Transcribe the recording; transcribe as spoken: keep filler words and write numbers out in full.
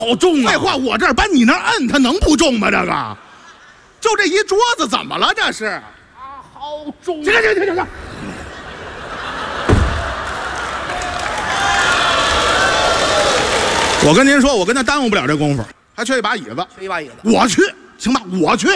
好重啊！ 废话，我这儿搬你那儿摁，它能不重吗？这个，就这一桌子怎么了？这是啊， 好重！ 行行行行行。我跟您说，我跟他耽误不了这功夫，还缺一把椅子。 缺一把椅子， 我去，行吧，我去。